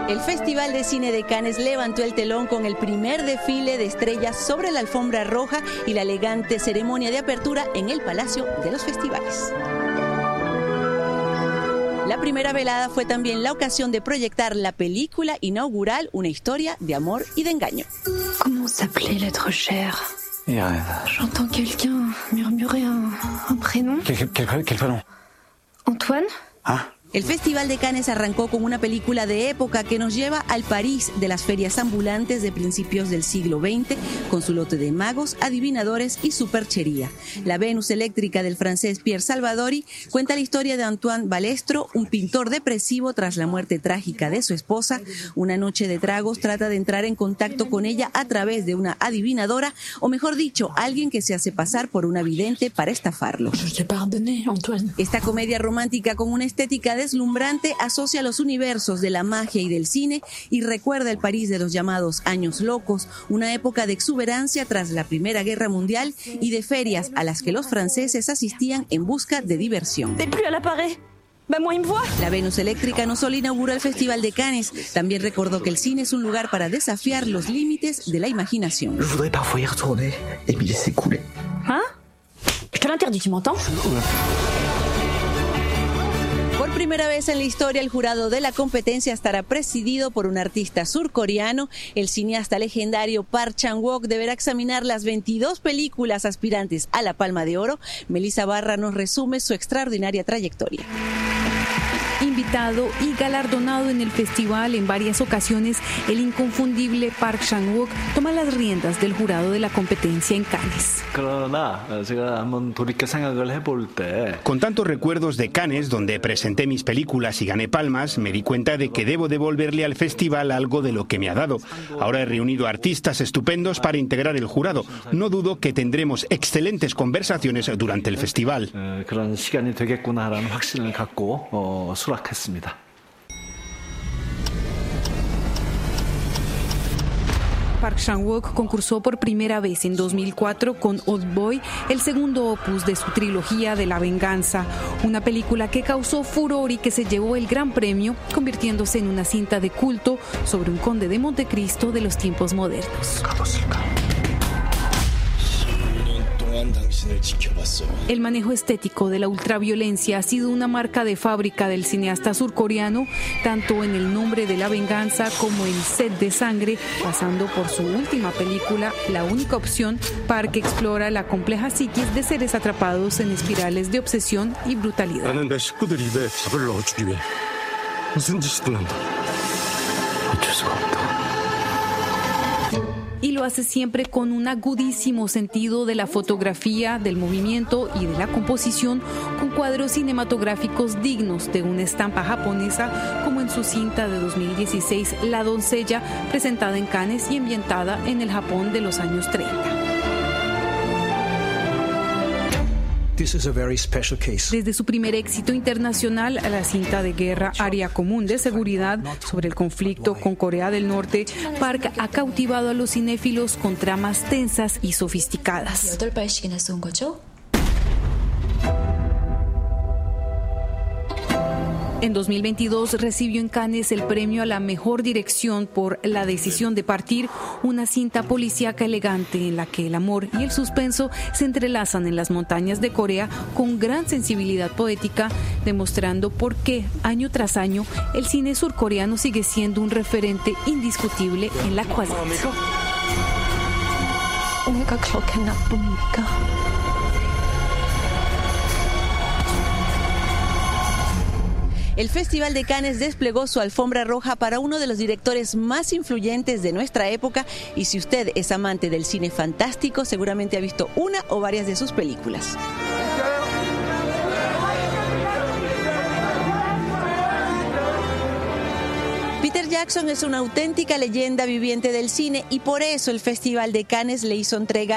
El Festival de Cine de Cannes levantó el telón con el primer desfile de estrellas sobre la alfombra roja y la elegante ceremonia de apertura en el Palacio de los Festivales. La primera velada fue también la ocasión de proyectar la película inaugural, una historia de amor y de engaño. ¿Cómo s'appelait l'être cher? J'entends quelqu'un murmurer un prénom. ¿Quel prénom? Antoine? Ah. El Festival de Cannes arrancó con una película de época que nos lleva al París de las ferias ambulantes de principios del siglo XX, con su lote de magos, adivinadores y superchería. La Venus eléctrica del francés Pierre Salvadori cuenta la historia de Antoine Balestre, un pintor depresivo tras la muerte trágica de su esposa. Una noche de tragos trata de entrar en contacto con ella a través de una adivinadora, o mejor dicho, alguien que se hace pasar por una vidente para estafarlo. Esta comedia romántica con una estética deslumbrante asocia los universos de la magia y del cine y recuerda el París de los llamados años locos, una época de exuberancia tras la Primera Guerra Mundial y de ferias a las que los franceses asistían en busca de diversión. La Venus eléctrica no solo inauguró el Festival de Cannes, también recordó que el cine es un lugar para desafiar los límites de la imaginación. Por primera vez en la historia, el jurado de la competencia estará presidido por un artista surcoreano. El cineasta legendario Park Chan-wook deberá examinar las 22 películas aspirantes a la Palma de Oro. Melissa Barra nos resume su extraordinaria trayectoria. Invitado y galardonado en el festival en varias ocasiones, el inconfundible Park Chan-wook toma las riendas del jurado de la competencia en Cannes. Con tantos recuerdos de Cannes, donde presenté mis películas y gané palmas, me di cuenta de que debo devolverle al festival algo de lo que me ha dado. Ahora he reunido artistas estupendos para integrar el jurado. No dudo que tendremos excelentes conversaciones durante el festival. Park Chan-wook concursó por primera vez en 2004 con Old Boy, el segundo opus de su trilogía de la venganza, una película que causó furor y que se llevó el gran premio, convirtiéndose en una cinta de culto sobre un conde de Montecristo de los tiempos modernos. El manejo estético de la ultraviolencia ha sido una marca de fábrica del cineasta surcoreano, tanto en El nombre de la venganza como en Sed de sangre, pasando por su última película, La única opción. Park explora la compleja psiquis de seres atrapados en espirales de obsesión y brutalidad. Y lo hace siempre con un agudísimo sentido de la fotografía, del movimiento y de la composición, con cuadros cinematográficos dignos de una estampa japonesa, como en su cinta de 2016, La doncella, presentada en Cannes y ambientada en el Japón de los años 30. Desde su primer éxito internacional, la cinta de guerra Área Común de Seguridad sobre el conflicto con Corea del Norte, Park ha cautivado a los cinéfilos con tramas tensas y sofisticadas. En 2022 recibió en Cannes el premio a la mejor dirección por La decisión de partir, una cinta policíaca elegante en la que el amor y el suspenso se entrelazan en las montañas de Corea con gran sensibilidad poética, demostrando por qué año tras año el cine surcoreano sigue siendo un referente indiscutible en la actualidad. El Festival de Cannes desplegó su alfombra roja para uno de los directores más influyentes de nuestra época, y si usted es amante del cine fantástico, seguramente ha visto una o varias de sus películas. Peter Jackson es una auténtica leyenda viviente del cine y por eso el Festival de Cannes le hizo entrega